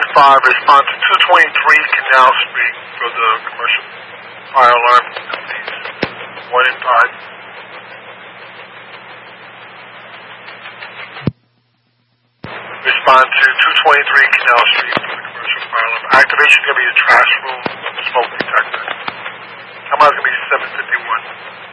5, respond to 223 Canal Street for the commercial fire alarm, please. 1 in 5. Respond to 223 Canal Street for the commercial fire alarm. Activation is going to be a trash room, smoke detector. Time is going to be 7:51.